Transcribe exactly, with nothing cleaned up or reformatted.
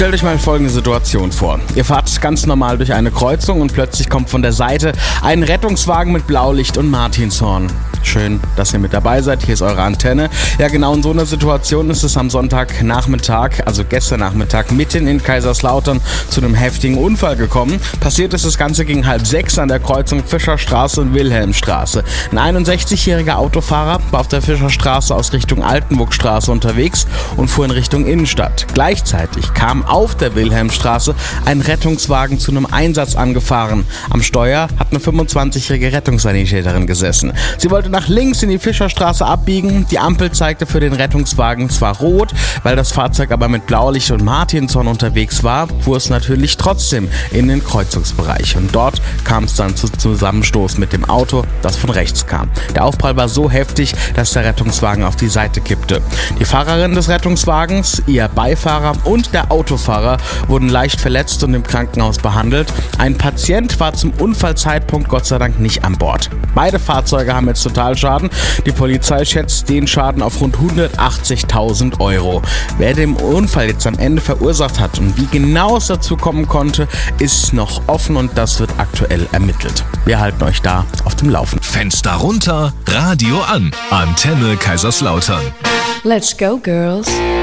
Stellt euch mal folgende Situation vor. Ihr fahrt ganz normal durch eine Kreuzung und plötzlich kommt von der Seite ein Rettungswagen mit Blaulicht und Martinshorn. Schön, dass ihr mit dabei seid. Hier ist eure Antenne. Ja, genau in so einer Situation ist es am Sonntagnachmittag, also gestern Nachmittag, mitten in Kaiserslautern zu einem heftigen Unfall gekommen. Passiert ist das Ganze gegen halb sechs an der Kreuzung Fischerstraße und Wilhelmstraße. Ein einundsechzigjähriger Autofahrer war auf der Fischerstraße aus Richtung Altenburgstraße unterwegs und fuhr in Richtung Innenstadt. Gleichzeitig kam auf der Wilhelmstraße ein Rettungswagen zu einem Einsatz angefahren. Am Steuer hat eine fünfundzwanzigjährige Rettungssanitäterin gesessen. Sie wollte nach links in die Fischerstraße abbiegen. Die Ampel zeigte für den Rettungswagen zwar rot, weil das Fahrzeug aber mit Blaulicht und Martinshorn unterwegs war, fuhr es natürlich trotzdem in den Kreuzungsbereich. Und dort kam es dann zu Zusammenstoß mit dem Auto, das von rechts kam. Der Aufprall war so heftig, dass der Rettungswagen auf die Seite kippte. Die Fahrerin des Rettungswagens, ihr Beifahrer und der Autofahrer wurden leicht verletzt und im Krankenhaus behandelt. Ein Patient war zum Unfallzeitpunkt Gott sei Dank nicht an Bord. Beide Fahrzeuge haben jetzt Totalschaden. Die Polizei schätzt den Schaden auf rund hundertachtzigtausend Euro. Wer den Unfall jetzt am Ende verursacht hat und wie genau es dazu kommen konnte, ist noch offen und das wird aktuell ermittelt. Wir halten euch da auf dem Laufenden. Fenster runter, Radio an. Antenne Kaiserslautern. Let's go, girls.